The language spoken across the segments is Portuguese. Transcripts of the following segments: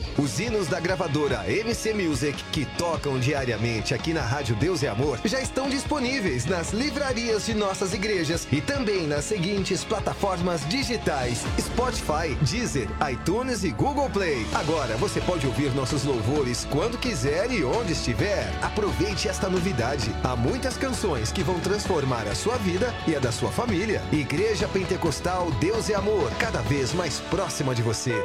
Os hinos da gravadora MC Music, que tocam diariamente aqui na Rádio Deus e Amor, já estão disponíveis nas livrarias de nossas igrejas e também nas seguintes plataformas digitais: Spotify, Deezer, iTunes e Google Play. Agora você pode ouvir nossos louvores quando quiser e onde estiver. Aproveite esta novidade. Há muitas canções que vão transformar a sua vida e a da sua família. Igreja Pentecostal Deus e Amor, cada vez mais próxima de você.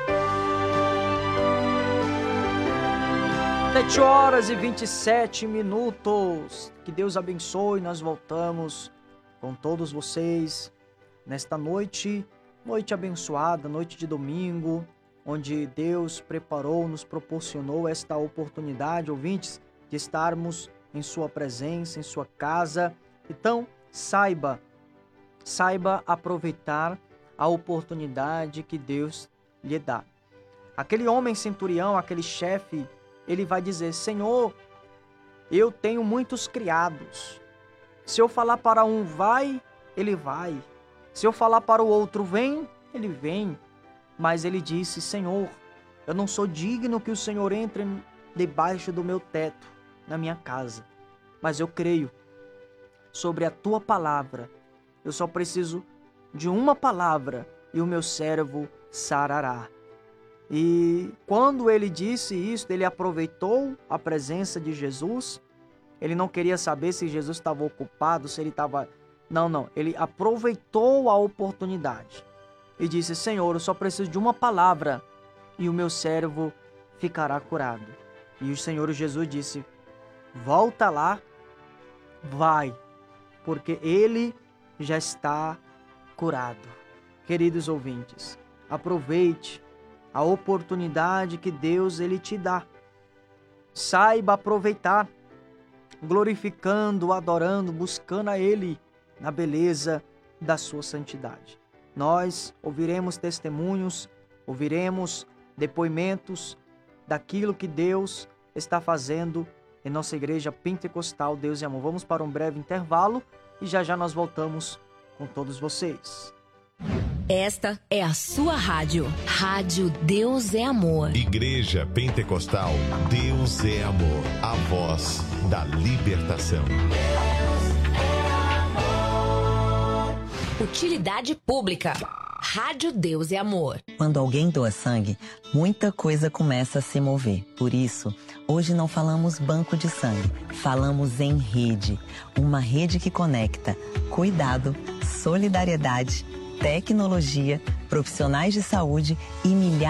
7h27. Que Deus abençoe. Nós voltamos com todos vocês nesta noite abençoada, noite de domingo, onde Deus preparou, nos proporcionou esta oportunidade, ouvintes, de estarmos em sua presença, em sua casa. Então, saiba aproveitar a oportunidade que Deus lhe dá. Aquele homem centurião, aquele chefe, ele vai dizer: Senhor, eu tenho muitos criados. Se eu falar para um vai, ele vai. Se eu falar para o outro vem, ele vem. Mas ele disse: Senhor, eu não sou digno que o Senhor entre debaixo do meu teto, na minha casa. Mas eu creio sobre a tua palavra. Eu só preciso de uma palavra e o meu servo sarará. E quando ele disse isso, ele aproveitou a presença de Jesus. Ele não queria saber se Jesus estava ocupado, se ele estava... Não. Ele aproveitou a oportunidade e disse: Senhor, eu só preciso de uma palavra e o meu servo ficará curado. E o Senhor Jesus disse: volta lá, vai, porque ele já está curado. Queridos ouvintes, aproveite a oportunidade que Deus ele te dá. Saiba aproveitar, glorificando, adorando, buscando a Ele na beleza da sua santidade. Nós ouviremos testemunhos, ouviremos depoimentos daquilo que Deus está fazendo em nossa igreja pentecostal Deus e Amor. Vamos para um breve intervalo e já nós voltamos com todos vocês. Esta é a sua rádio. Rádio Deus é Amor. Igreja Pentecostal Deus é Amor. A voz da libertação. Utilidade pública. Rádio Deus é Amor. Quando alguém doa sangue, muita coisa começa a se mover. Por isso, hoje não falamos banco de sangue, falamos em rede. Uma rede que conecta cuidado, solidariedade, tecnologia, profissionais de saúde e milhares